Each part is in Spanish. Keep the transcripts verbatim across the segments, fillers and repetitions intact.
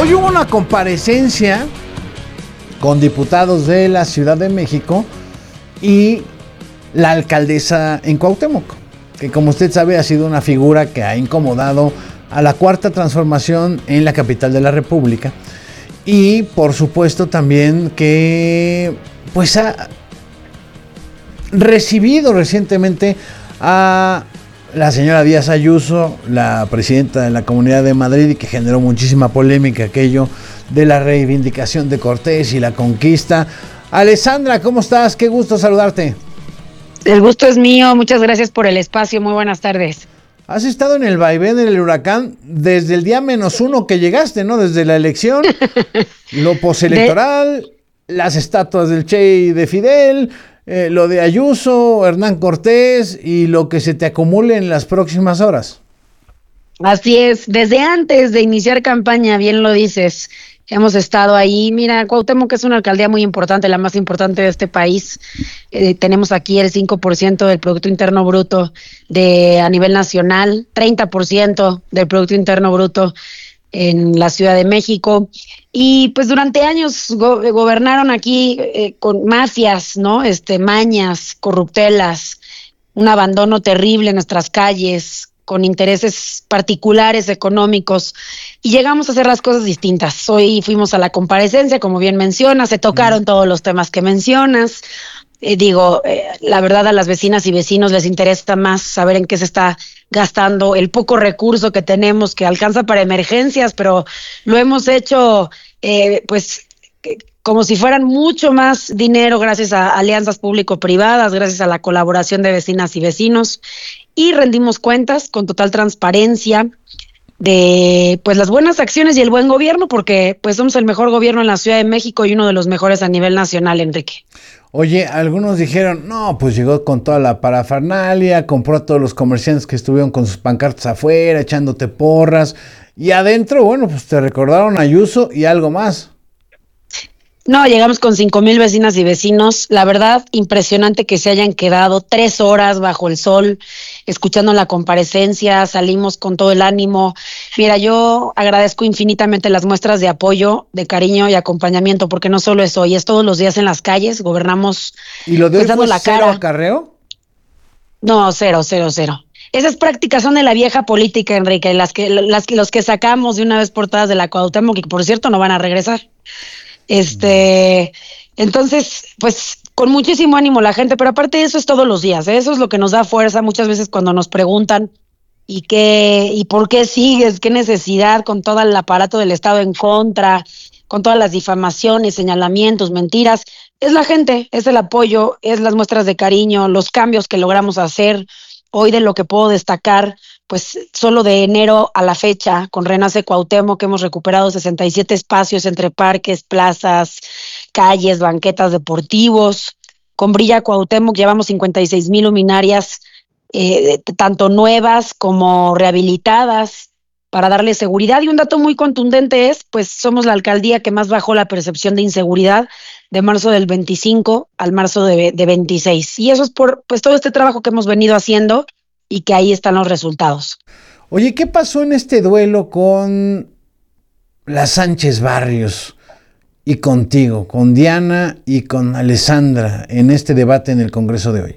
Hoy hubo una comparecencia con diputados de la Ciudad de México y la alcaldesa en Cuauhtémoc, que como usted sabe ha sido una figura que ha incomodado a la Cuarta Transformación en la capital de la República, y por supuesto también que pues ha recibido recientemente a la señora Díaz Ayuso, la presidenta de la Comunidad de Madrid, y que generó muchísima polémica aquello de la reivindicación de Cortés y la conquista. Alessandra, ¿cómo estás? Qué gusto saludarte. El gusto es mío, muchas gracias por el espacio, muy buenas tardes. Has estado en el vaivén del huracán desde el día menos uno que llegaste, ¿no? Desde la elección, lo postelectoral, de... las estatuas del Che y de Fidel, eh, lo de Ayuso, Hernán Cortés y lo que se te acumule en las próximas horas. Así es, desde antes de iniciar campaña, bien lo dices, hemos estado ahí. Mira, Cuauhtémoc es una alcaldía muy importante, la más importante de este país. Eh, tenemos aquí el cinco por ciento del Producto Interno Bruto de a nivel nacional, treinta por ciento del Producto Interno Bruto en la Ciudad de México. Y pues durante años go- gobernaron aquí eh, con mafias, ¿no? Este, mañas, corruptelas, un abandono terrible en nuestras calles, con intereses particulares económicos, y llegamos a hacer las cosas distintas. Hoy fuimos a la comparecencia, como bien mencionas, se tocaron mm. todos los temas que mencionas. Eh, digo, eh, la verdad a las vecinas y vecinos les interesa más saber en qué se está gastando el poco recurso que tenemos, que alcanza para emergencias, pero lo hemos hecho eh, pues eh, como si fueran mucho más dinero gracias a alianzas público-privadas, gracias a la colaboración de vecinas y vecinos, y rendimos cuentas con total transparencia de pues las buenas acciones y el buen gobierno, porque pues somos el mejor gobierno en la Ciudad de México y uno de los mejores a nivel nacional, Enrique. Oye, algunos dijeron, no, pues llegó con toda la parafernalia, compró a todos los comerciantes que estuvieron con sus pancartas afuera, echándote porras, y adentro, bueno, pues te recordaron a Ayuso y algo más. No, llegamos con cinco mil vecinas y vecinos. La verdad, impresionante que se hayan quedado tres horas bajo el sol, escuchando la comparecencia, salimos con todo el ánimo. Mira, yo agradezco infinitamente las muestras de apoyo, de cariño y acompañamiento, porque no solo es hoy, es todos los días en las calles, gobernamos. ¿Y lo de hoy pues, fue la cero cara. acarreo? No, cero, cero, cero. Esas prácticas son de la vieja política, Enrique, las que, las que los que sacamos de una vez por todas de la Cuauhtémoc, que por cierto no van a regresar. Este, entonces, pues con muchísimo ánimo la gente, pero aparte de eso es todos los días, ¿eh? Eso es lo que nos da fuerza muchas veces cuando nos preguntan y qué, y por qué sigues, qué necesidad con todo el aparato del Estado en contra, con todas las difamaciones, señalamientos, mentiras. Es la gente, es el apoyo, es las muestras de cariño, los cambios que logramos hacer. Hoy de lo que puedo destacar, pues solo de enero a la fecha, con Renace Cuauhtémoc, que hemos recuperado sesenta y siete espacios entre parques, plazas, calles, banquetas, deportivos. Con Brilla Cuauhtémoc llevamos cincuenta y seis mil luminarias, eh, tanto nuevas como rehabilitadas, para darle seguridad. Y un dato muy contundente es, pues somos la alcaldía que más bajó la percepción de inseguridad de marzo del veinticinco al marzo de, de veintiséis. Y eso es por pues todo este trabajo que hemos venido haciendo y que ahí están los resultados. Oye, ¿qué pasó en este duelo con la Sánchez Barrios y contigo, con Diana y con Alessandra, en este debate en el Congreso de hoy?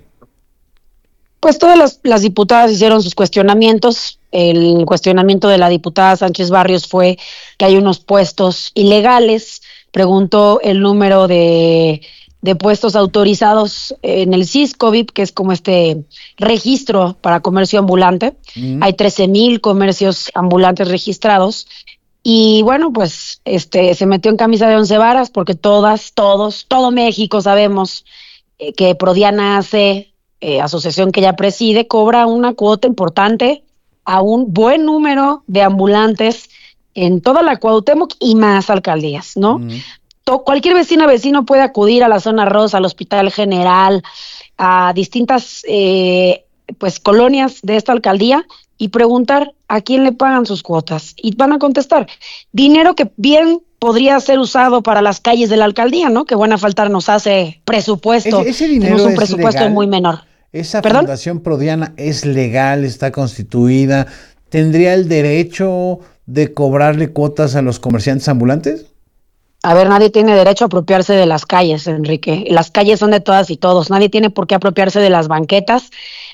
Pues todas las, las diputadas hicieron sus cuestionamientos. El cuestionamiento de la diputada Sánchez Barrios fue que hay unos puestos ilegales. Preguntó el número de, de puestos autorizados en el Siscovip, que es como este registro para comercio ambulante. Mm. Hay trece mil comercios ambulantes registrados. Y bueno, pues este se metió en camisa de once varas, porque todas, todos, todo México sabemos eh, que Prodiana hace, eh, asociación que ella preside, cobra una cuota importante a un buen número de ambulantes en toda la Cuauhtémoc y más alcaldías, ¿no? Mm. To- cualquier vecina vecino puede acudir a la zona rosa, al Hospital General, a distintas eh, pues colonias de esta alcaldía y preguntar a quién le pagan sus cuotas. Y van a contestar, dinero que bien podría ser usado para las calles de la alcaldía, ¿no? Que buena falta nos hace presupuesto. Ese, ese dinero Tenemos un es presupuesto legal. muy menor. Esa ¿Perdón? Fundación Prodiana es legal, está constituida, tendría el derecho de cobrarle cuotas a los comerciantes ambulantes? A ver, nadie tiene derecho a apropiarse de las calles, Enrique. Las calles son de todas y todos. Nadie tiene por qué apropiarse de las banquetas.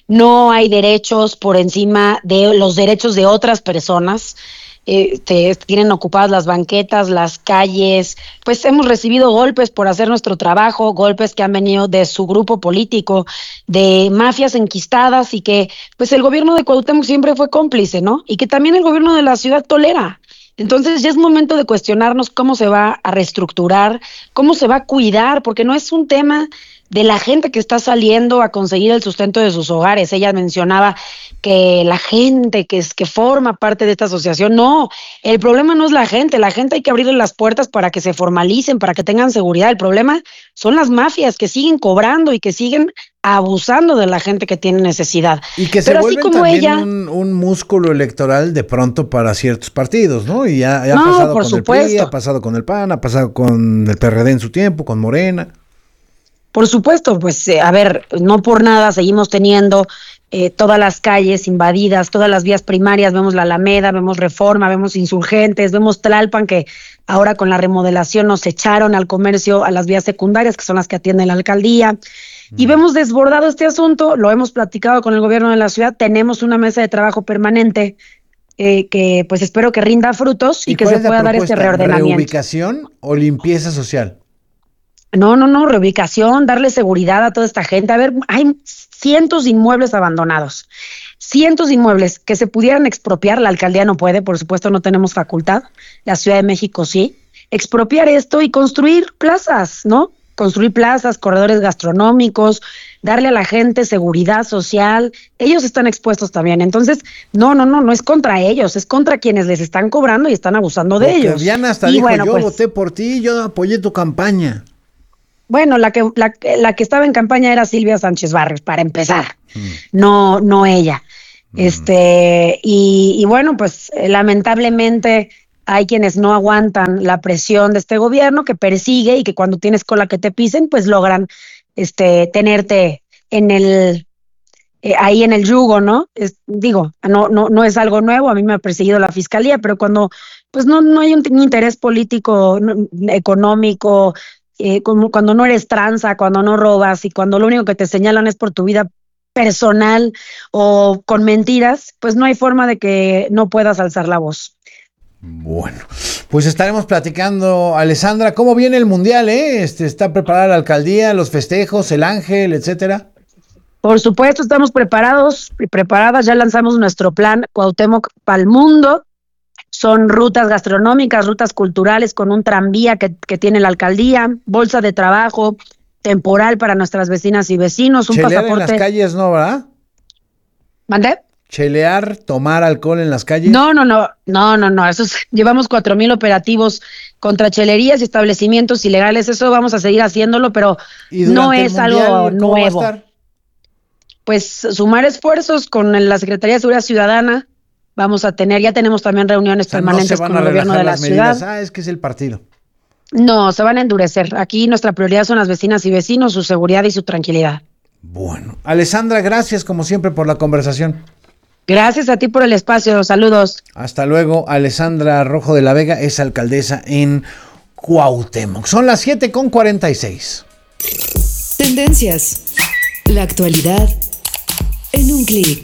No hay derechos por encima de los derechos de otras personas. Eh, te, tienen ocupadas las banquetas, las calles. Pues hemos recibido golpes por hacer nuestro trabajo, golpes que han venido de su grupo político, de mafias enquistadas, y que pues el gobierno de Cuauhtémoc siempre fue cómplice, ¿no? Y que también el gobierno de la ciudad tolera. Entonces ya es momento de cuestionarnos cómo se va a reestructurar, cómo se va a cuidar, porque no es un tema de la gente que está saliendo a conseguir el sustento de sus hogares. Ella mencionaba que la gente que, es, que forma parte de esta asociación, no, el problema no es la gente, la gente hay que abrirle las puertas para que se formalicen, para que tengan seguridad. El problema son las mafias que siguen cobrando y que siguen abusando de la gente que tiene necesidad. Y que se Pero vuelven así como también ella, un, un músculo electoral de pronto para ciertos partidos, ¿no? Y ya, ya no, ha pasado con supuesto. el P R I, ha pasado con el P A N, ha pasado con el P R D en su tiempo, con Morena. Por supuesto, pues eh, a ver, no por nada seguimos teniendo eh, todas las calles invadidas, todas las vías primarias, vemos la Alameda, vemos Reforma, vemos Insurgentes, vemos Tlalpan, que ahora con la remodelación nos echaron al comercio, a las vías secundarias, que son las que atiende la alcaldía, mm. y vemos desbordado este asunto, lo hemos platicado con el gobierno de la ciudad, tenemos una mesa de trabajo permanente eh, que pues espero que rinda frutos y, ¿Y que se pueda dar este reordenamiento. ¿Reubicación o limpieza social? No, no, no, reubicación, darle seguridad a toda esta gente. A ver, hay cientos de inmuebles abandonados, cientos de inmuebles que se pudieran expropiar. La alcaldía no puede, por supuesto no tenemos facultad, la Ciudad de México sí. Expropiar esto y construir plazas, ¿no? Construir plazas, corredores gastronómicos, darle a la gente seguridad social. Ellos están expuestos también. Entonces, no, no, no, no es contra ellos, es contra quienes les están cobrando y están abusando de Porque ellos. Diana hasta y dijo, bueno, yo pues, voté por ti, yo apoyé tu campaña. Bueno, la que la, la que estaba en campaña era Silvia Sánchez Barrios, para empezar, mm. no no ella. Mm. Este y, y bueno, pues eh, lamentablemente hay quienes no aguantan la presión de este gobierno que persigue y que cuando tienes cola que te pisen, pues logran este tenerte en el eh, ahí en el yugo, ¿no? Es, digo, no no no es algo nuevo, a mí me ha perseguido la fiscalía, pero cuando pues no no hay un, un interés político, no, económico, Eh, como cuando no eres tranza, cuando no robas y cuando lo único que te señalan es por tu vida personal o con mentiras, pues no hay forma de que no puedas alzar la voz. Bueno, pues estaremos platicando, Alessandra, ¿cómo viene el Mundial, eh? Este, ¿está preparada la alcaldía, los festejos, el ángel, etcétera? Por supuesto, estamos preparados y preparadas, ya lanzamos nuestro plan Cuauhtémoc pa'l mundo. Son rutas gastronómicas, rutas culturales con un tranvía que, que tiene la alcaldía, bolsa de trabajo temporal para nuestras vecinas y vecinos, un Chelear pasaporte. En las calles no, ¿verdad? ¿Mandé? Chelear, tomar alcohol en las calles. No, no, no, no, no, no, eso es, llevamos cuatro mil operativos contra chelerías y establecimientos ilegales, eso vamos a seguir haciéndolo, pero no es algo nuevo. Pues sumar esfuerzos con la Secretaría de Seguridad Ciudadana. Vamos a tener, ya tenemos también reuniones o sea, permanentes no con el gobierno de la ciudad. Ah, es que es el partido. No, se van a endurecer. Aquí nuestra prioridad son las vecinas y vecinos, su seguridad y su tranquilidad. Bueno, Alessandra, gracias como siempre por la conversación. Gracias a ti por el espacio, saludos. Hasta luego, Alessandra Rojo de la Vega es alcaldesa en Cuauhtémoc. Son las siete con cuarenta y seis. Tendencias, la actualidad en un clic.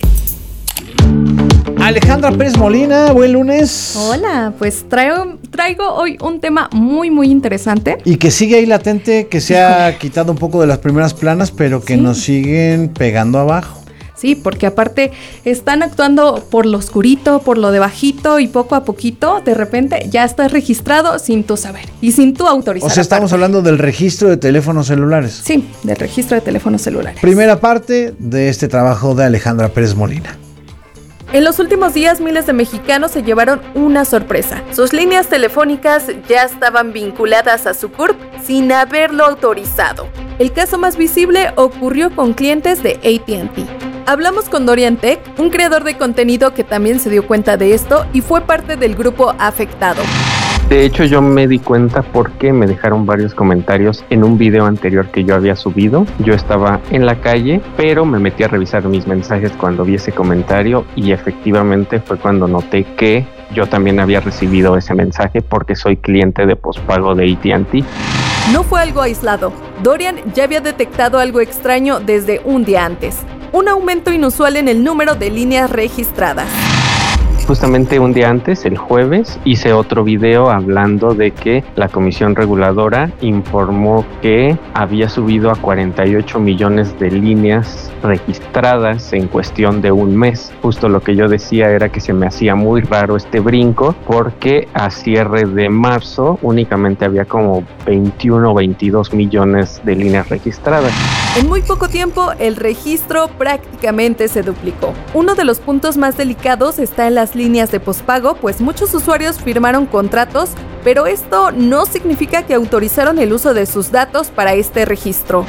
Alejandra Pérez Molina, buen lunes. Hola, pues traigo, traigo hoy un tema muy, muy interesante. Y que sigue ahí latente, que se ha quitado un poco de las primeras planas, pero que sí. nos siguen pegando abajo. Sí, porque aparte están actuando por lo oscurito, por lo de bajito y poco a poquito, de repente ya estás registrado sin tu saber y sin tu autorización. O sea, estamos aparte. hablando del registro de teléfonos celulares. Sí, del registro de teléfonos celulares. Primera parte de este trabajo de Alejandra Pérez Molina. En los últimos días, miles de mexicanos se llevaron una sorpresa. Sus líneas telefónicas ya estaban vinculadas a su C U R P sin haberlo autorizado. El caso más visible ocurrió con clientes de A T and T. Hablamos con Dorian Tech, un creador de contenido que también se dio cuenta de esto y fue parte del grupo afectado. De hecho, yo me di cuenta porque me dejaron varios comentarios en un video anterior que yo había subido. Yo estaba en la calle, pero me metí a revisar mis mensajes cuando vi ese comentario y efectivamente fue cuando noté que yo también había recibido ese mensaje porque soy cliente de pospago de A T and T. No fue algo aislado. Dorian ya había detectado algo extraño desde un día antes. Un aumento inusual en el número de líneas registradas. Justamente un día antes, el jueves, hice otro video hablando de que la Comisión Reguladora informó que había subido a cuarenta y ocho millones de líneas registradas en cuestión de un mes. Justo lo que yo decía era que se me hacía muy raro este brinco porque a cierre de marzo únicamente había como veintiuno o veintidós millones de líneas registradas. En muy poco tiempo, el registro prácticamente se duplicó. Uno de los puntos más delicados está en las líneas de pospago, pues muchos usuarios firmaron contratos, pero esto no significa que autorizaron el uso de sus datos para este registro.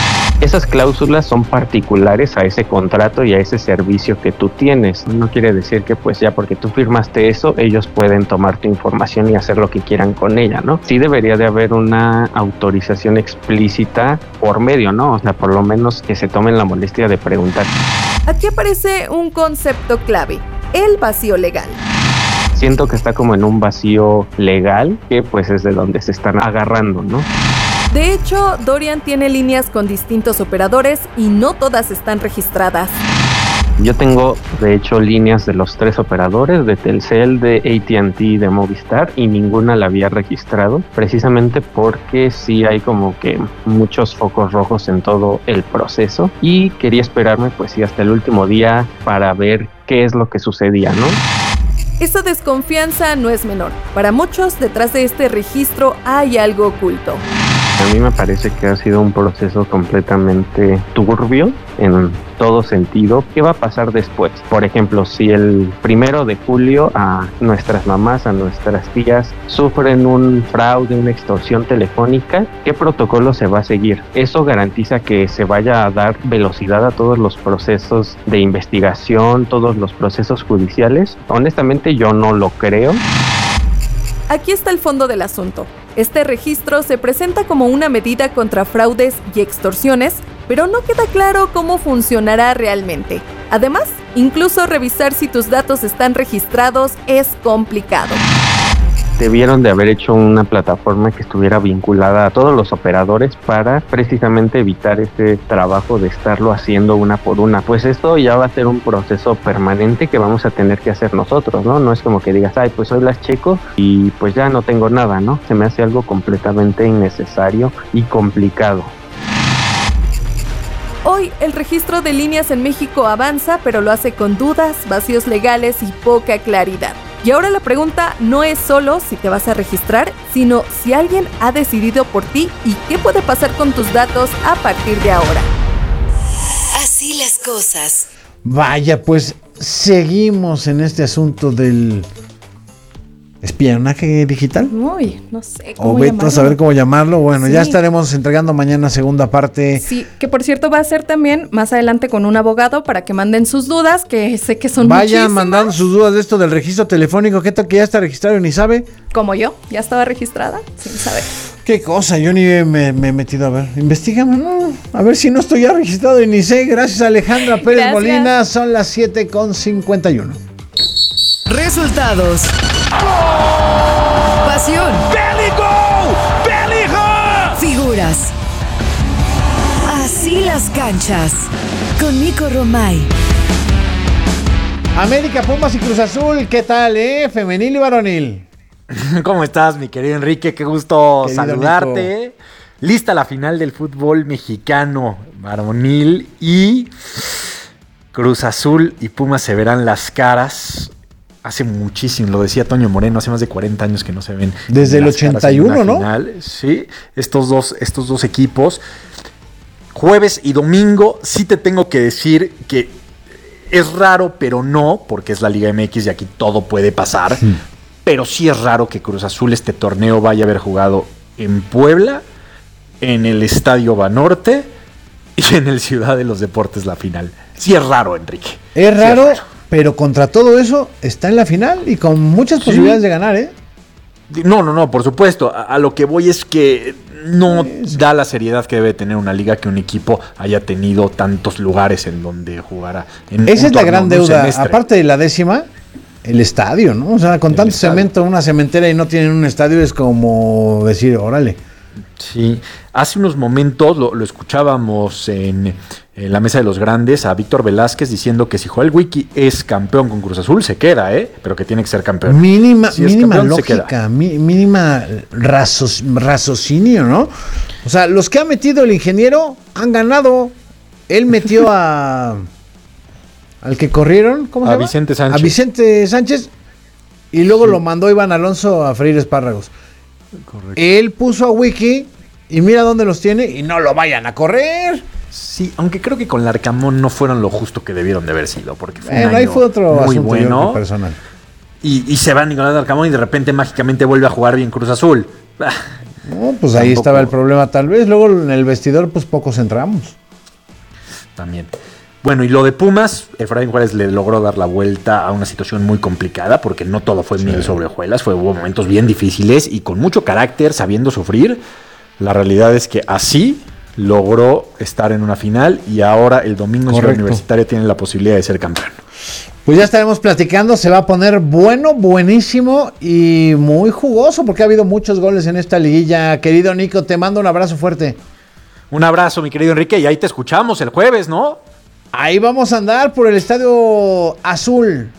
Esas cláusulas son particulares a ese contrato y a ese servicio que tú tienes. No quiere decir que pues ya porque tú firmaste eso, ellos pueden tomar tu información y hacer lo que quieran con ella, ¿no? Sí debería de haber una autorización explícita por medio, ¿no? O sea, por lo menos que se tomen la molestia de preguntar. Aquí aparece un concepto clave, el vacío legal. Siento que está como en un vacío legal, que pues es de donde se están agarrando, ¿no? De hecho, Dorian tiene líneas con distintos operadores y no todas están registradas. Yo tengo, de hecho, líneas de los tres operadores, de Telcel, de A T and T y de Movistar, y ninguna la había registrado, precisamente porque sí hay como que muchos focos rojos en todo el proceso, y quería esperarme pues sí hasta el último día para ver qué es lo que sucedía, ¿no? Esa desconfianza no es menor. Para muchos, detrás de este registro hay algo oculto. A mí me parece que ha sido un proceso completamente turbio en todo sentido. ¿Qué va a pasar después? Por ejemplo, si el primero de julio a nuestras mamás, a nuestras tías sufren un fraude, una extorsión telefónica, ¿qué protocolo se va a seguir? ¿Eso garantiza que se vaya a dar velocidad a todos los procesos de investigación, todos los procesos judiciales? Honestamente, yo no lo creo. Aquí está el fondo del asunto. Este registro se presenta como una medida contra fraudes y extorsiones, pero no queda claro cómo funcionará realmente. Además, incluso revisar si tus datos están registrados es complicado. Debieron de haber hecho una plataforma que estuviera vinculada a todos los operadores para precisamente evitar ese trabajo de estarlo haciendo una por una. Pues esto ya va a ser un proceso permanente que vamos a tener que hacer nosotros, ¿no? No es como que digas, ay, pues hoy las checo y pues ya no tengo nada, ¿no? Se me hace algo completamente innecesario y complicado. Hoy el registro de líneas en México avanza, pero lo hace con dudas, vacíos legales y poca claridad. Y ahora la pregunta no es solo si te vas a registrar, sino si alguien ha decidido por ti y qué puede pasar con tus datos a partir de ahora. Así las cosas. Vaya, pues seguimos en este asunto del espionaje digital. Uy, no sé cómo O vete llamarlo. a saber cómo llamarlo. Bueno, Sí. ya estaremos entregando mañana segunda parte. Sí, que por cierto va a ser también más adelante con un abogado para que manden sus dudas, que sé que son Vayan muchísimas. mandando sus dudas de esto del registro telefónico. ¿Qué tal que ya está registrado y ni sabe? Como yo, ya estaba registrada sin saber. Qué cosa, yo ni me, me he metido a ver. Investígame, no. A ver si no estoy ya registrado y ni sé. Gracias, Alejandra Pérez Gracias. Molina. Son las siete con cincuenta y uno. Resultados. Pasión. Figuras. Así las canchas. Con Nico Romay. América, Pumas y Cruz Azul. ¿Qué tal, eh? Femenil y varonil. ¿Cómo estás, mi querido Enrique? Qué gusto Querido saludarte. Lista la final del fútbol mexicano varonil y Cruz Azul y Pumas se verán las caras. Hace muchísimo, lo decía Toño Moreno, hace más de cuarenta años que no se ven. Desde el las caras ochenta y uno, en una ¿no? final. Sí, estos dos, estos dos equipos. Jueves y domingo, sí te tengo que decir que es raro, pero no, porque es la Liga M X y aquí todo puede pasar. Sí. Pero sí es raro que Cruz Azul este torneo vaya a haber jugado en Puebla, en el Estadio Banorte y en el Ciudad de los Deportes la final. Sí es raro, Enrique. Es raro, sí es raro. Pero contra todo eso está en la final y con muchas Sí. posibilidades de ganar, ¿eh? No, no, no, por supuesto. A, a lo que voy es que no sí. da la seriedad que debe tener una liga que un equipo haya tenido tantos lugares en donde jugara. En Esa es la gran deuda. Aparte de la décima, el estadio, ¿no? O sea, con el tanto estadio. Cemento, una cementera y no tienen un estadio es como decir, órale. Sí, hace unos momentos lo, lo escuchábamos en, en la mesa de los grandes a Víctor Velázquez diciendo que si Joel Wiki es campeón con Cruz Azul, se queda, ¿eh? Pero que tiene que ser campeón. Mínima, si mínima campeón, lógica, mi, mínima rasos, raciocinio, ¿no? O sea, los que ha metido el ingeniero han ganado. Él metió a... al que corrieron, ¿cómo se a llama? Vicente Sánchez. A Vicente Sánchez y luego sí. lo mandó Iván Alonso a freír espárragos. Correcto. Él puso a Wiki y mira dónde los tiene y no lo vayan a correr. Sí, aunque creo que con Larcamón no fueron lo justo que debieron de haber sido, porque fue bueno, un año ahí fue otro muy bueno personal. Y, y se va Nicolás Larcamón y de repente mágicamente vuelve a jugar bien Cruz Azul. No, pues ahí Tampoco. estaba el problema tal vez. Luego en el vestidor pues pocos entramos. También. Bueno, y lo de Pumas, Efraín Juárez le logró dar la vuelta a una situación muy complicada porque no todo fue miel sí. sobre hojuelas, fue, hubo momentos bien difíciles y con mucho carácter, sabiendo sufrir. La realidad es que así logró estar en una final y ahora el domingo en Ciudad Universitaria tiene la posibilidad de ser campeón. Pues ya estaremos platicando, se va a poner bueno, buenísimo y muy jugoso porque ha habido muchos goles en esta liguilla. Querido Nico, te mando un abrazo fuerte. Un abrazo, mi querido Enrique, y ahí te escuchamos el jueves, ¿no? Ahí vamos a andar por el Estadio Azul.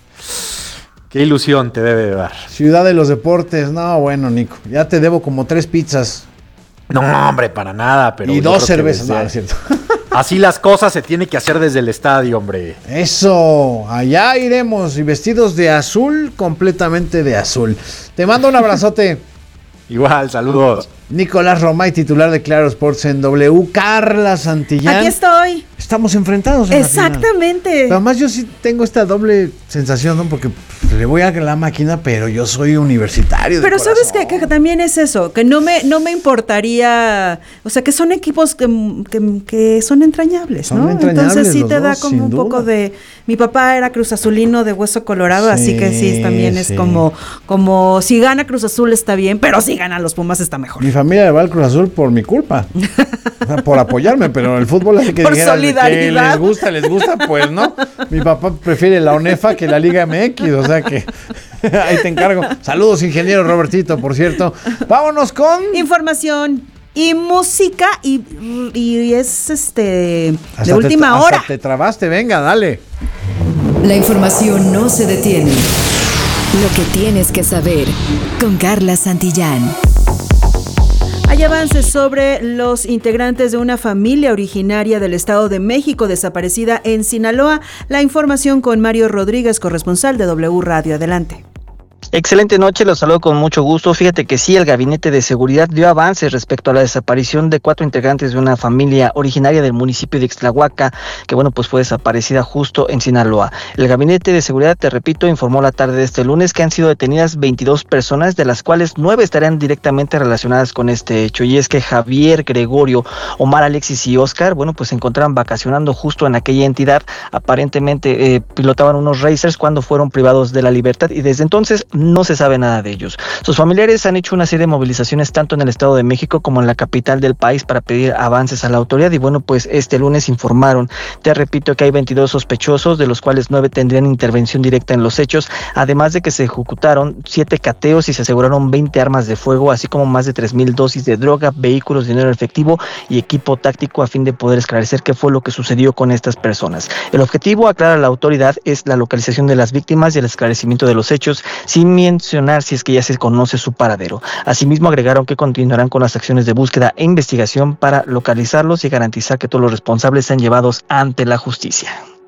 Qué ilusión te debe de dar. Ciudad de los Deportes. No, bueno, Nico, ya te debo como tres pizzas. No, hombre, para nada. Pero y dos cervezas, no, es cierto. Así las cosas se tienen que hacer desde el estadio, hombre. Eso, allá iremos y vestidos de azul, completamente de azul. Te mando un abrazote. Igual, saludos. Nicolás Romay, titular de Claro Sports en W. Carla Santillán. Aquí estoy. Estamos enfrentados en Exactamente. La final. Pero además yo sí tengo esta doble sensación, ¿no? Porque le voy a la máquina, pero yo soy universitario. Pero sabes que, que también es eso, que no me, no me importaría, o sea, que son equipos que, que, que son entrañables, son ¿no? Entrañables Entonces sí te dos, da como un duda. poco de, mi papá era Cruz Azulino de hueso colorado, sí, así que sí, también es sí. como, como si gana Cruz Azul está bien, pero si gana los Pumas está mejor. Mi familia le va al Cruz Azul por mi culpa, o sea, por apoyarme, pero el fútbol hace que por dijera solidaridad. Que les gusta, les gusta, pues no. Mi papá prefiere la ONEFA que la Liga M X, o sea que ahí te encargo. Saludos, ingeniero Robertito, por cierto. Vámonos con información y música y, y es este hasta de última te, hora. Hasta te trabaste, venga, dale. La información no se detiene. Lo que tienes que saber con Carla Santillán. Hay avances sobre los integrantes de una familia originaria del Estado de México desaparecida en Sinaloa. La información con Mario Rodríguez, corresponsal de W Radio. Adelante. Excelente noche, los saludo con mucho gusto. Fíjate que sí, el Gabinete de Seguridad dio avances respecto a la desaparición de cuatro integrantes de una familia originaria del municipio de Ixtlahuaca, que bueno, pues fue desaparecida justo en Sinaloa. El Gabinete de Seguridad, te repito, informó la tarde de este lunes que han sido detenidas veintidós personas, de las cuales nueve estarían directamente relacionadas con este hecho. Y es que Javier, Gregorio, Omar, Alexis y Oscar, bueno, pues se encontraban vacacionando justo en aquella entidad. Aparentemente eh, pilotaban unos racers cuando fueron privados de la libertad y desde entonces no se sabe nada de ellos. Sus familiares han hecho una serie de movilizaciones tanto en el Estado de México como en la capital del país para pedir avances a la autoridad y bueno, pues este lunes informaron, te repito, que hay veintidós sospechosos, de los cuales nueve tendrían intervención directa en los hechos, además de que se ejecutaron siete cateos y se aseguraron veinte armas de fuego, así como más de tres mil dosis de droga, vehículos, dinero efectivo y equipo táctico a fin de poder esclarecer qué fue lo que sucedió con estas personas. El objetivo, aclara la autoridad, es la localización de las víctimas y el esclarecimiento de los hechos, sin mencionar si es que ya se conoce su paradero. Asimismo, agregaron que continuarán con las acciones de búsqueda e investigación para localizarlos y garantizar que todos los responsables sean llevados ante la justicia.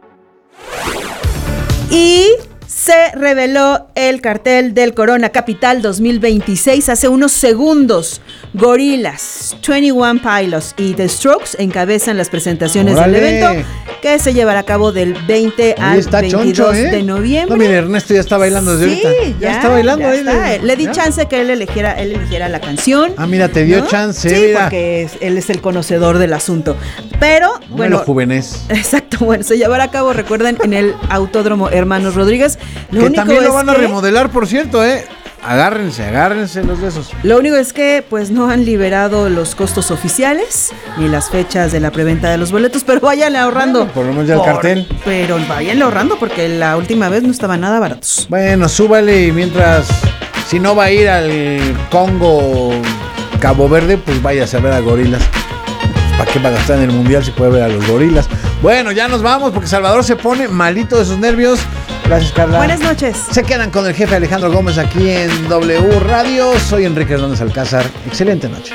Y se reveló el cartel del Corona Capital dos mil veintiséis hace unos segundos. Gorillaz, veintiuno Pilots y The Strokes encabezan las presentaciones ¡Órale! del evento, que se llevará a cabo del veinte al veintidós choncho, ¿eh? de noviembre. No, mire, Ernesto ya está bailando desde sí, ahorita. Ya, ya está bailando ya ahí. Está. Le, le di ¿ya? chance que él eligiera, él eligiera la canción. Ah, mira, te dio ¿no? chance. Sí, mira. porque es, él es el conocedor del asunto. Pero, no bueno. Lo juvenés. Exacto, bueno, se llevará a cabo, recuerden, en el Autódromo Hermanos Rodríguez. Lo que único también es lo van a que, remodelar, por cierto, ¿eh? agárrense, agárrense los besos. Lo único es que pues no han liberado los costos oficiales ni las fechas de la preventa de los boletos, pero vayan ahorrando. Bueno, por lo menos ya el cartel. Pero vayan ahorrando porque la última vez no estaban nada baratos. Bueno, súbale y mientras, si no va a ir al Congo, Cabo Verde, pues váyase a ver a Gorilas. ¿Para qué va a gastar en el mundial si puede ver a los Gorilas? Bueno, ya nos vamos porque Salvador se pone malito de sus nervios. Gracias, Carla. Buenas noches. Se quedan con el jefe Alejandro Gómez aquí en W Radio. Soy Enrique Hernández Alcázar. Excelente noche.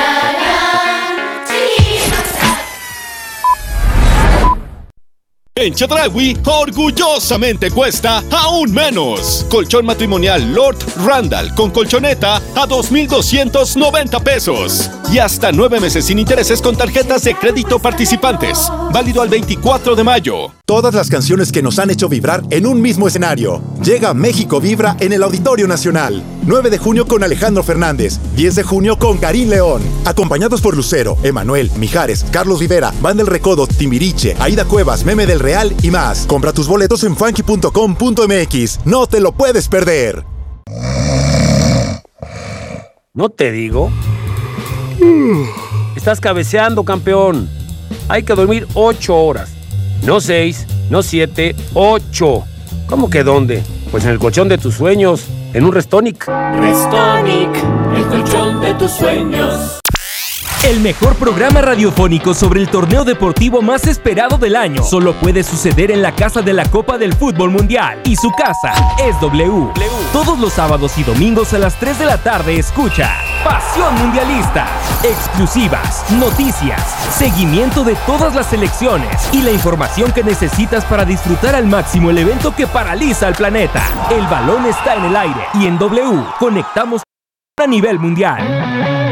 En Chedraui, orgullosamente cuesta aún menos. Colchón matrimonial Lord Randall con colchoneta a dos mil doscientos noventa pesos. Y hasta nueve meses sin intereses con tarjetas de crédito participantes. Válido al veinticuatro de mayo. Todas las canciones que nos han hecho vibrar en un mismo escenario. Llega México Vibra en el Auditorio Nacional. nueve de junio con Alejandro Fernández. diez de junio con Karim León. Acompañados por Lucero, Emanuel, Mijares, Carlos Rivera, Van del Recodo, Timbiriche, Aida Cuevas, Meme del Real y más. Compra tus boletos en funky punto com punto m x. No te lo puedes perder. ¿No te digo? Estás cabeceando, campeón. Hay que dormir ocho horas. No seis, no siete, ocho. ¿Cómo que dónde? Pues en el colchón de tus sueños, en un Restonic. Restonic, el colchón de tus sueños. El mejor programa radiofónico sobre el torneo deportivo más esperado del año solo puede suceder en la casa de la Copa del Fútbol Mundial. Y su casa es W. Todos los sábados y domingos a las tres de la tarde escucha Pasión Mundialista. Exclusivas, noticias, seguimiento de todas las selecciones y la información que necesitas para disfrutar al máximo el evento que paraliza al planeta. El balón está en el aire y en W conectamos a nivel mundial.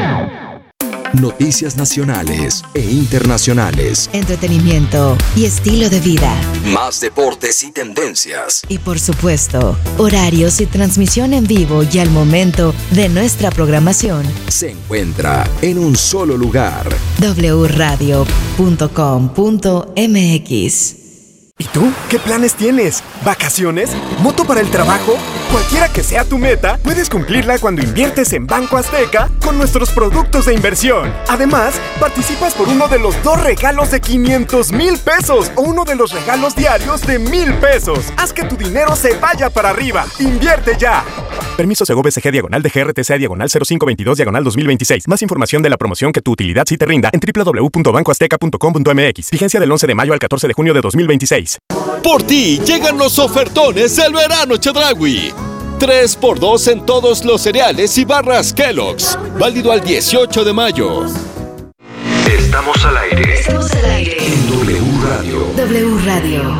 Noticias nacionales e internacionales. Entretenimiento y estilo de vida. Más deportes y tendencias. Y por supuesto, horarios y transmisión en vivo y al momento de nuestra programación. Se encuentra en un solo lugar. doble u radio punto com punto m x. ¿Y tú? ¿Qué planes tienes? ¿Vacaciones? ¿Moto para el trabajo? Cualquiera que sea tu meta, puedes cumplirla cuando inviertes en Banco Azteca con nuestros productos de inversión. Además, participas por uno de los dos regalos de quinientos mil pesos o uno de los regalos diarios de mil pesos. Haz que tu dinero se vaya para arriba. ¡Invierte ya! Permiso Segov S G diagonal de G R T C diagonal cero cinco veintidós diagonal dos mil veintiséis. Más información de la promoción que tu utilidad sí te rinda en doble u doble u doble u punto banco azteca punto com punto m x. Vigencia del once de mayo al catorce de junio de dos mil veintiséis. Por ti llegan los ofertones del verano Chedraui. tres por dos en todos los cereales y barras Kellogg's. Válido al dieciocho de mayo. Estamos al aire. Estamos al aire. En W Radio. W Radio.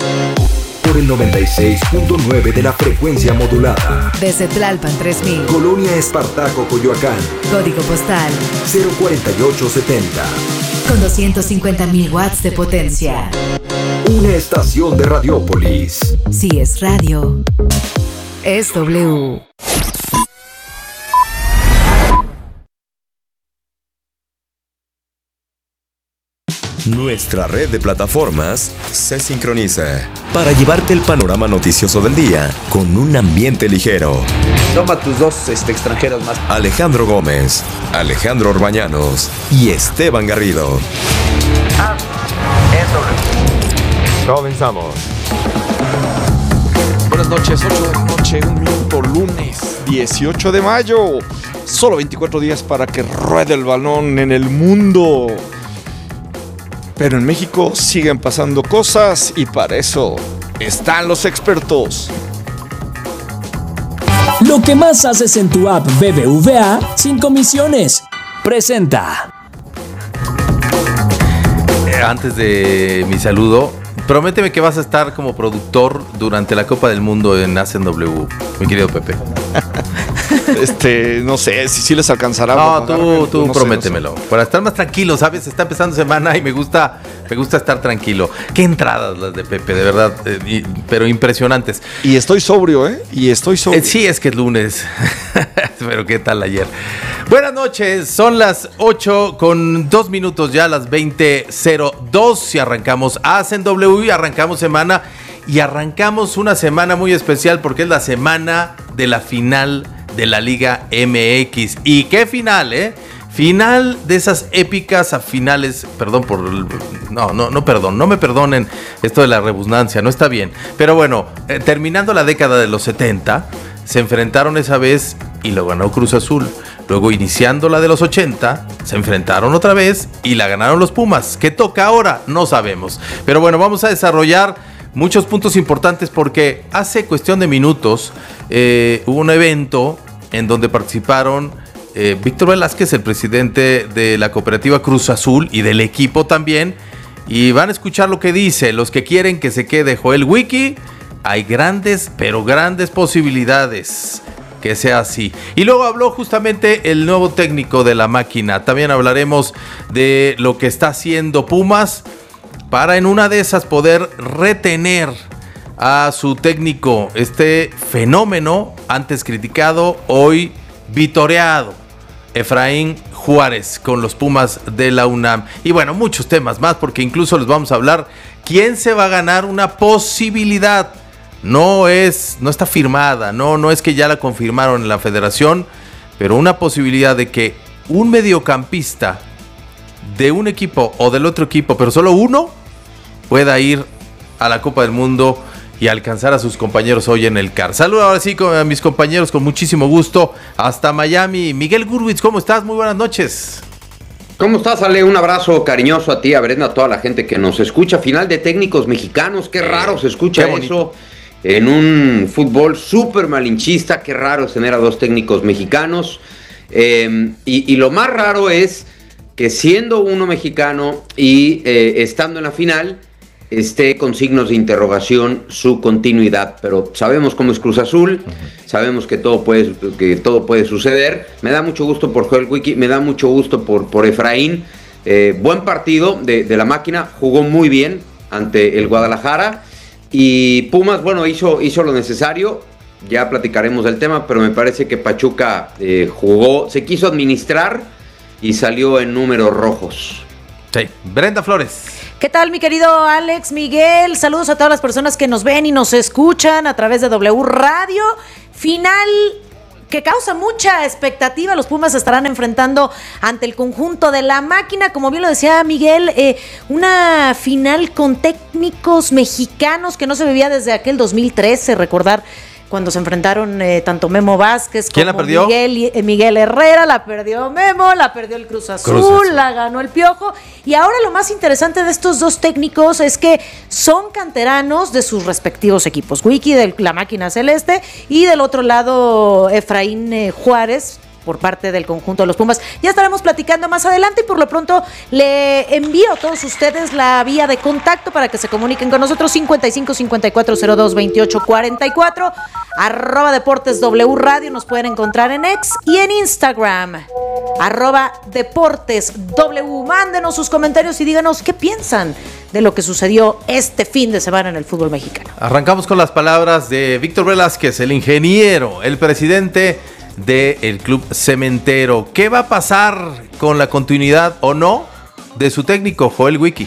Por el noventa y seis punto nueve de la frecuencia modulada. Desde Tlalpan tres mil. Colonia Espartaco, Coyoacán. Código postal cero cuarenta y ocho setenta. Con doscientos cincuenta mil watts de potencia. Una estación de Radiópolis. Si es radio, es W. Nuestra red de plataformas se sincroniza para llevarte el panorama noticioso del día con un ambiente ligero. Toma tus dos este, extranjeros más. Alejandro Gómez, Alejandro Orbañanos y Esteban Garrido. Ah, eso. Comenzamos. Buenas noches, ocho de la noche, un minuto, lunes dieciocho de mayo. Solo veinticuatro días para que ruede el balón en el mundo. Pero en México siguen pasando cosas y para eso están los expertos. Lo que más haces en tu app B B V A sin comisiones. Presenta. Antes de mi saludo, prométeme que vas a estar como productor durante la Copa del Mundo en Hacen W, mi querido Pepe. Este, no sé, si sí les alcanzará. No, tú, tú no prométemelo. Sé, no sé. Para estar más tranquilo, ¿sabes? Está empezando semana y me gusta, me gusta estar tranquilo. Qué entradas las de Pepe, de verdad, eh, y, pero impresionantes. Y estoy sobrio, ¿eh? Y estoy sobrio. Eh, sí, es que es lunes. Pero ¿qué tal ayer? Buenas noches, son las ocho con dos minutos ya, las veinte cero dos y arrancamos Hacen W y arrancamos semana y arrancamos una semana muy especial porque es la semana de la final de la Liga M X. Y qué final, ¿eh? Final de esas épicas a finales, perdón por, no, no, no, perdón, no me perdonen esto de la redundancia, no está bien. Pero bueno, eh, terminando la década de los setenta, se enfrentaron esa vez y lo ganó Cruz Azul. Luego, iniciando la de los ochenta, se enfrentaron otra vez y la ganaron los Pumas. ¿Qué toca ahora? No sabemos. Pero bueno, vamos a desarrollar muchos puntos importantes porque hace cuestión de minutos eh, hubo un evento en donde participaron Eh, Víctor Velázquez, el presidente de la cooperativa Cruz Azul y del equipo también, y van a escuchar lo que dice. Los que quieren que se quede Joel Wiki, hay grandes, pero grandes posibilidades que sea así. Y luego habló justamente el nuevo técnico de la máquina. También hablaremos de lo que está haciendo Pumas para en una de esas poder retener a su técnico, este fenómeno antes criticado, hoy vitoreado, Efraín Juárez, con los Pumas de la UNAM. Y bueno, muchos temas más, porque incluso les vamos a hablar quién se va a ganar una posibilidad. No es, no está firmada, no, no es que ya la confirmaron en la federación, pero una posibilidad de que un mediocampista de un equipo o del otro equipo, pero solo uno, pueda ir a la Copa del Mundo y alcanzar a sus compañeros hoy en el C A R. Saludos ahora sí a mis compañeros con muchísimo gusto hasta Miami. Miguel Gurwitz, ¿cómo estás? Muy buenas noches. ¿Cómo estás, Ale? Un abrazo cariñoso a ti, a Brenda, a toda la gente que nos escucha. Final de técnicos mexicanos, qué raro se escucha eso en un fútbol súper malinchista. Qué raro es tener a dos técnicos mexicanos. Eh, y, y lo más raro es que siendo uno mexicano y eh, estando en la final, esté con signos de interrogación su continuidad, pero sabemos cómo es Cruz Azul, uh-huh. sabemos que todo puede, que todo puede suceder. Me da mucho gusto por Joel Wiki, me da mucho gusto por, por Efraín. Eh, buen partido de, de la máquina, jugó muy bien ante el Guadalajara y Pumas, bueno, hizo, hizo lo necesario. Ya platicaremos del tema, pero me parece que Pachuca eh, jugó, se quiso administrar y salió en números rojos. Sí, Brenda Flores. ¿Qué tal, mi querido Alex, Miguel? Saludos a todas las personas que nos ven y nos escuchan a través de W Radio. Final que causa mucha expectativa. Los Pumas se estarán enfrentando ante el conjunto de la máquina. Como bien lo decía Miguel, eh, una final con técnicos mexicanos que no se vivía desde aquel dos mil trece, recordar cuando se enfrentaron eh, tanto Memo Vázquez como la perdió? Miguel, eh, Miguel Herrera. La perdió Memo, la perdió el Cruz Azul, Cruz Azul, la ganó el Piojo. Y ahora lo más interesante de estos dos técnicos es que son canteranos de sus respectivos equipos. Wiki de la máquina celeste y del otro lado Efraín eh, Juárez, por parte del conjunto de los Pumas. Ya estaremos platicando más adelante y por lo pronto le envío a todos ustedes la vía de contacto para que se comuniquen con nosotros. Cincuenta y cinco, cincuenta y cuatro, cero dos, veintiocho, cuarenta y cuatro, arroba Deportes W Radio, nos pueden encontrar en X y en Instagram, arroba Deportes W. Mándenos sus comentarios y díganos qué piensan de lo que sucedió este fin de semana en el fútbol mexicano. Arrancamos con las palabras de Víctor Velázquez, el ingeniero, el presidente del Club Cementero. ¿Qué va a pasar con la continuidad o no de su técnico Joel Wiki?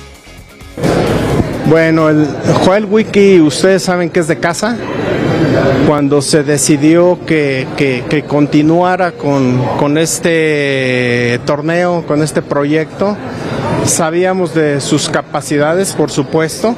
Bueno, el Joel Wiki, ustedes saben que es de casa. Cuando se decidió que, que, que continuara con, con este torneo, con este proyecto, sabíamos de sus capacidades, por supuesto,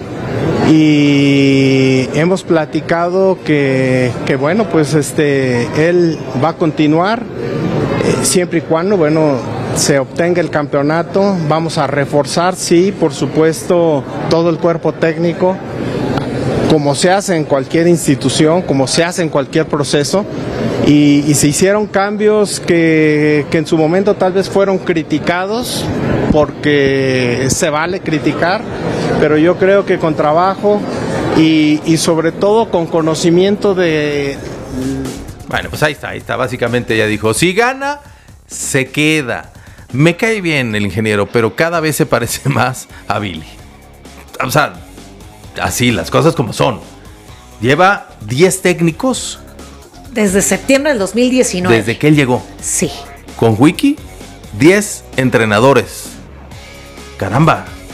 y hemos platicado que, que bueno, pues este, él va a continuar eh, siempre y cuando, bueno, se obtenga el campeonato. Vamos a reforzar, sí, por supuesto, todo el cuerpo técnico, como se hace en cualquier institución, como se hace en cualquier proceso, y, y se hicieron cambios que, que en su momento tal vez fueron criticados, porque se vale criticar, pero yo creo que con trabajo y, y sobre todo con conocimiento de... Bueno, pues ahí está, ahí está, básicamente ya dijo, si gana, se queda. Me cae bien el ingeniero, pero cada vez se parece más a Billy. O sea, así, las cosas como son. Lleva diez técnicos. Desde septiembre del dos mil diecinueve. Desde que él llegó. Sí. Con Wiki, diez entrenadores. Caramba,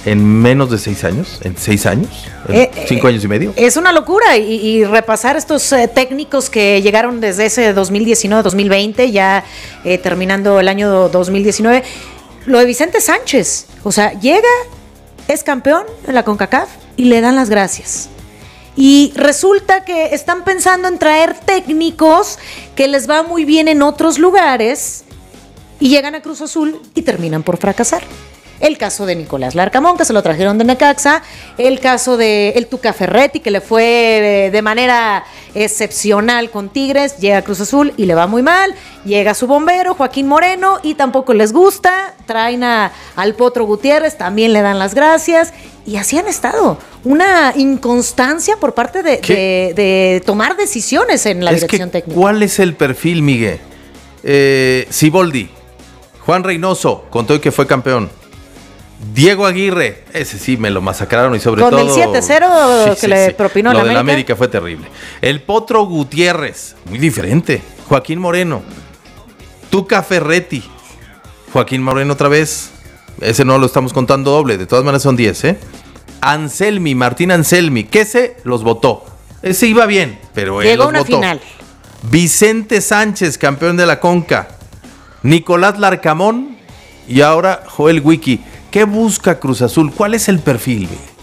en menos de seis años, en seis años, en Eh, cinco años y medio. Es una locura y, y repasar estos eh, técnicos que llegaron desde ese dos mil diecinueve dos mil veinte, ya eh, terminando el año dos mil diecinueve. Lo de Vicente Sánchez, o sea, llega, es campeón en la CONCACAF y le dan las gracias. Y resulta que están pensando en traer técnicos que les va muy bien en otros lugares y llegan a Cruz Azul y terminan por fracasar. El caso de Nicolás Larcamón, que se lo trajeron de Necaxa, el caso de el Tuca Ferretti, que le fue de manera excepcional con Tigres, llega a Cruz Azul y le va muy mal, llega su bombero, Joaquín Moreno, y tampoco les gusta, traen a, al Potro Gutiérrez, también le dan las gracias, y así han estado. Una inconstancia por parte de, de, de tomar decisiones en la es dirección que, técnica. ¿cuál es el perfil, Miguel? Eh, Siboldi, Juan Reynoso, contó hoy que fue campeón. Diego Aguirre, ese sí me lo masacraron y sobre Con todo... el siete cero sí, que sí, le sí. propinó Lo la de la América. América fue terrible. El Potro Gutiérrez, muy diferente. Joaquín Moreno. Tuca Ferretti. Joaquín Moreno otra vez. Ese no lo estamos contando doble, de todas maneras son diez, ¿eh? Anselmi, Martín Anselmi, que ese los votó. Ese iba bien, pero él Llegó a los una votó. final. Vicente Sánchez, campeón de la Conca. Nicolás Larcamón y ahora Joel Wiki. ¿Qué busca Cruz Azul? ¿Cuál es el perfil?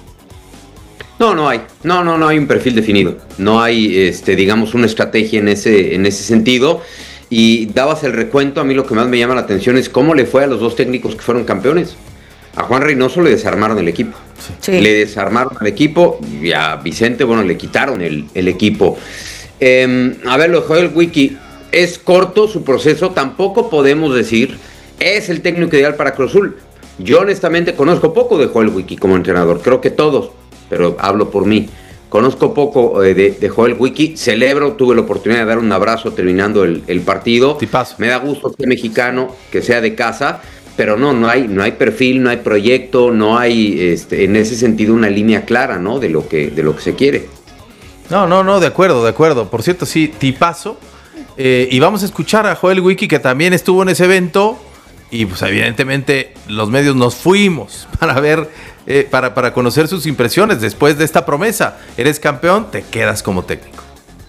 No, no hay. No, no, no hay un perfil definido. No hay, este, digamos, una estrategia en ese, en ese sentido. Y dabas el recuento, a mí lo que más me llama la atención es cómo le fue a los dos técnicos que fueron campeones. A Juan Reynoso le desarmaron el equipo. Sí. Le desarmaron el equipo y a Vicente, bueno, le quitaron el, el equipo. Eh, a ver, lo de Joel Wiki, es corto su proceso, tampoco podemos decir, es el técnico ideal para Cruz Azul. Yo honestamente conozco poco de Joel Wiki como entrenador, creo que todos, pero hablo por mí. Conozco poco eh, de, de Joel Wiki, celebro, tuve la oportunidad de dar un abrazo terminando el, el partido. Tipazo. Me da gusto que sea mexicano, que sea de casa, pero no, no hay, no hay perfil, no hay proyecto, no hay este, en ese sentido una línea clara, ¿no? De lo que, de lo que se quiere. No, no, no, de acuerdo, de acuerdo. Por cierto, sí, tipazo. Eh, y vamos a escuchar a Joel Wiki, que también estuvo en ese evento. Y pues evidentemente los medios nos fuimos para ver, eh, para, para conocer sus impresiones después de esta promesa. Eres campeón, te quedas como técnico.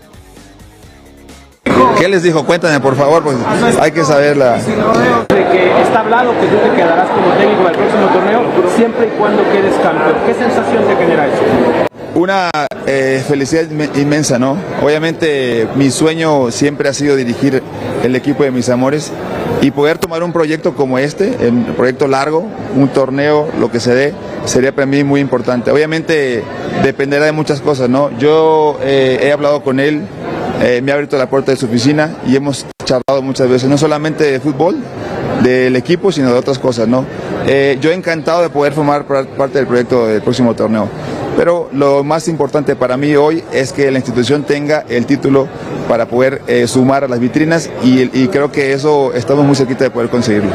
¿Qué les dijo? Cuéntame, por favor, pues hay que saberla. De que está hablado que tú te quedarás como técnico del próximo torneo, siempre y cuando quedes campeón. ¿Qué sensación te genera eso? Una eh, felicidad inmensa, ¿no? Obviamente mi sueño siempre ha sido dirigir el equipo de mis amores y poder tomar un proyecto como este, un proyecto largo, un torneo, lo que se dé, sería para mí muy importante. Obviamente dependerá de muchas cosas, ¿no? Yo eh, he hablado con él, eh, me ha abierto la puerta de su oficina y hemos charlado muchas veces, no solamente de fútbol, del equipo, sino de otras cosas, ¿no? Eh, yo encantado de poder formar parte del proyecto del próximo torneo. Pero lo más importante para mí hoy es que la institución tenga el título para poder eh, sumar a las vitrinas y, y creo que eso estamos muy cerquita de poder conseguirlo.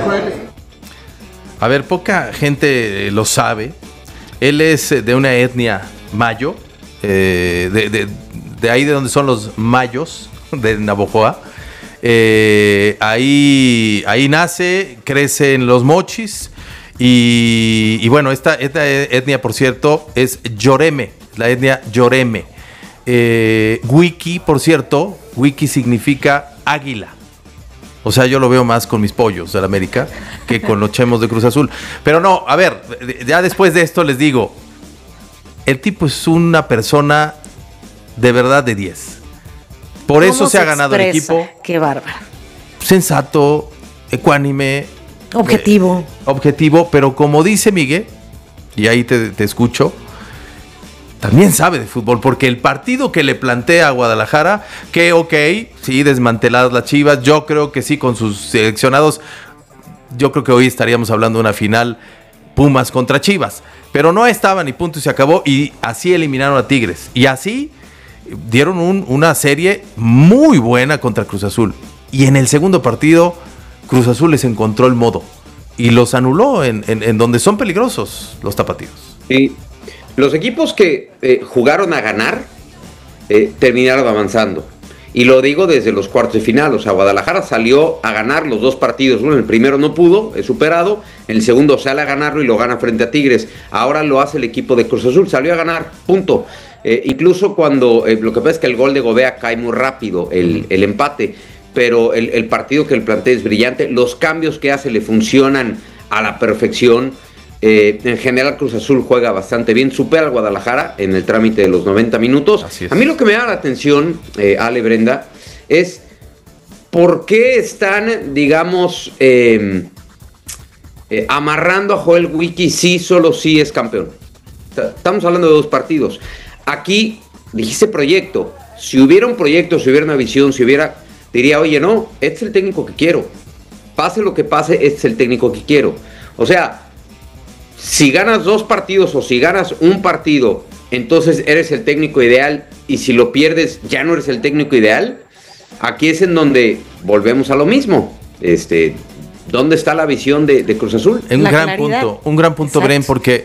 A ver, poca gente lo sabe. Él es de una etnia mayo, eh, de, de, de ahí de donde son los mayos, de Navojoa. Eh, ahí, ahí nace, crece en los Mochis. Y, y bueno, esta, esta etnia, por cierto, es Yoreme, la etnia Yoreme. Eh, Wiki, por cierto, Wiki significa águila. O sea, yo lo veo más con mis pollos de la América que con los chemos de Cruz Azul. Pero no, a ver, ya después de esto les digo, el tipo es una persona de verdad de diez. Por eso se, se ha ganado el equipo. Qué bárbaro. Sensato, ecuánime. Objetivo. Eh, objetivo, pero como dice Miguel, y ahí te, te escucho, también sabe de fútbol, porque el partido que le plantea a Guadalajara, que ok, sí, desmanteladas las Chivas, yo creo que sí, con sus seleccionados, yo creo que hoy estaríamos hablando de una final Pumas contra Chivas, pero no estaban y punto y se acabó, y así eliminaron a Tigres, y así dieron un, una serie muy buena contra Cruz Azul, y en el segundo partido Cruz Azul les encontró el modo y los anuló en, en, en donde son peligrosos los tapatíos. Sí, los equipos que eh, jugaron a ganar eh, terminaron avanzando. Y lo digo desde los cuartos de final, o sea, Guadalajara salió a ganar los dos partidos. Bueno, el primero no pudo, es superado. En el segundo sale a ganarlo y lo gana frente a Tigres. Ahora lo hace el equipo de Cruz Azul, salió a ganar, punto. Eh, incluso cuando, eh, lo que pasa es que el gol de Gobea cae muy rápido, el, el empate, pero el, el partido que él plantea es brillante. Los cambios que hace le funcionan a la perfección. Eh, en general Cruz Azul juega bastante bien, supera al Guadalajara en el trámite de los noventa minutos. A mí lo que me da la atención, eh, Ale, Brenda, es por qué están, digamos, eh, eh, amarrando a Joel Wiki sí, solo sí es campeón. Estamos hablando de dos partidos. Aquí dijiste proyecto. Si hubiera un proyecto, si hubiera una visión, si hubiera, diría, oye, no, este es el técnico que quiero. Pase lo que pase, este es el técnico que quiero. O sea, si ganas dos partidos o si ganas un partido, entonces eres el técnico ideal, y si lo pierdes ya no eres el técnico ideal. Aquí es en donde volvemos a lo mismo. Este, ¿dónde está la visión de, de Cruz Azul? Un gran claridad. punto, un gran punto, Exacto. Bren, porque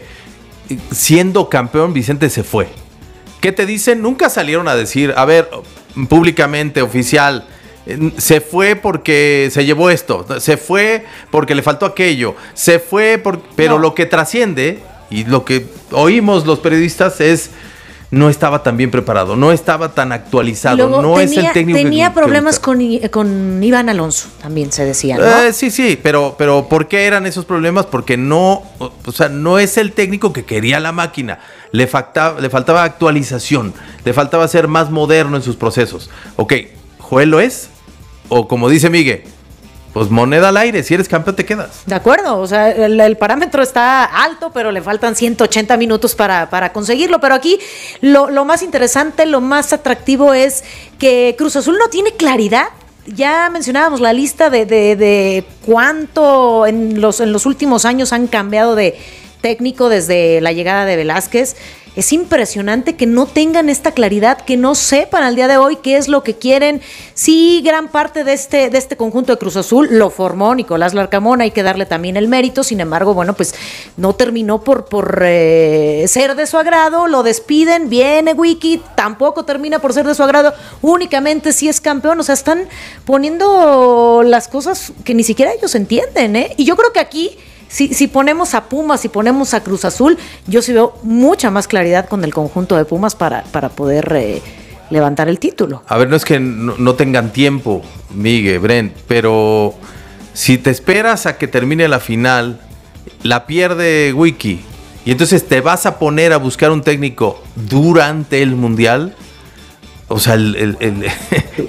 siendo campeón Vicente se fue. ¿Qué te dicen? Nunca salieron a decir, a ver, públicamente, oficial, se fue porque se llevó esto, se fue porque le faltó aquello, se fue por... Pero no. Lo que trasciende y lo que oímos los periodistas es no estaba tan bien preparado, no estaba tan actualizado, Luego, no tenía, es el técnico tenía que, problemas que con, con Iván Alonso, también se decía, ¿no? Eh, sí, sí, pero, pero ¿por qué eran esos problemas? Porque no, o sea, no es el técnico que quería la máquina. Le faltaba, le faltaba actualización, le faltaba ser más moderno en sus procesos. Ok, ¿Joel lo es? O como dice Miguel, pues moneda al aire, si eres campeón te quedas. De acuerdo, o sea, el, el parámetro está alto, pero le faltan ciento ochenta minutos para, para conseguirlo. Pero aquí lo, lo más interesante, lo más atractivo es que Cruz Azul no tiene claridad. Ya mencionábamos la lista de, de, de cuánto en los, en los últimos años han cambiado de técnico desde la llegada de Velázquez. Es impresionante que no tengan esta claridad, que no sepan al día de hoy qué es lo que quieren. Sí, gran parte de este, de este conjunto de Cruz Azul lo formó Nicolás Larcamón, hay que darle también el mérito. Sin embargo, bueno, pues no terminó por, por eh, ser de su agrado, lo despiden, viene Wiki, tampoco termina por ser de su agrado, únicamente si es campeón. O sea, están poniendo las cosas que ni siquiera ellos entienden, ¿eh? Y yo creo que aquí... Si, si ponemos a Pumas, si ponemos a Cruz Azul, yo sí veo mucha más claridad con el conjunto de Pumas para, para poder eh, levantar el título. A ver, no es que no, no tengan tiempo, Miguel, Brent, pero si te esperas a que termine la final, la pierde Wiki, y entonces te vas a poner a buscar un técnico durante el Mundial, o sea, el... el, el